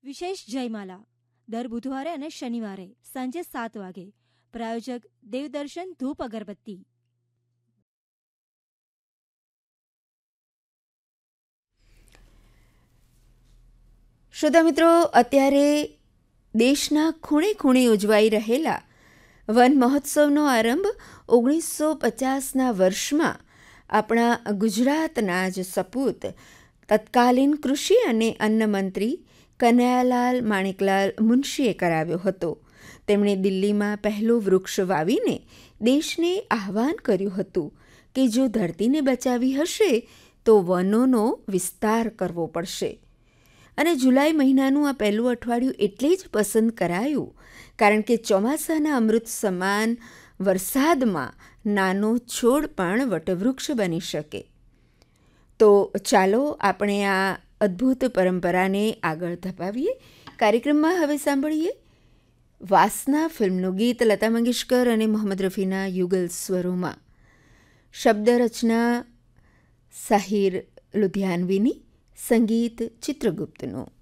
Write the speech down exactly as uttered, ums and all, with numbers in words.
વિશેષ જયમાલા દર બુધવારે અને શનિવારે સાંજે સાત વાગે. પ્રાયોજક દેવદર્શન ધૂપ અગરબત્તી. શ્રોતા મિત્રો, અત્યારે દેશના ખૂણે ખૂણે ઉજવાઈ રહેલા વન મહોત્સવનો આરંભ ઓગણીસો પચાસના વર્ષમાં આપણા ગુજરાતના જ સપૂત તત્કાલીન કૃષિ અને અન્ન મંત્રી કનૈયાલાલ માણેકલાલ મુનશીએ કરાવ્યો હતો. તેમણે દિલ્હીમાં પહેલું વૃક્ષ વાવીને દેશને આહ્વાન કર્યું હતું કે જો ધરતીને બચાવી હશે તો વનોનો વિસ્તાર કરવો પડશે. અને જુલાઈ મહિનાનું આ પહેલું અઠવાડિયું એટલે જ પસંદ કરાયું કારણ કે ચોમાસાના અમૃત સમાન વરસાદમાં નાનો છોડ પણ વટવૃક્ષ બની શકે. તો ચાલો આપણે આ અદ્ભુત પરંપરાને આગળ ધપાવીએ. કાર્યક્રમમાં હવે સાંભળીએ વાસના ફિલ્મનું ગીત લતા મંગેશકર અને મોહમ્મદ રફીના યુગલ સ્વરોમાં. શબ્દ રચના સાહિર લુધિયાનવીની, સંગીત ચિત્રગુપ્તનું.